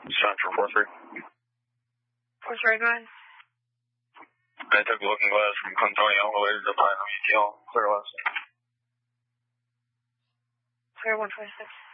Central 4-3. 4-3, go ahead. I took a looking glass from Clintonia all the way to the Pine ETL, clear west. Clear 126.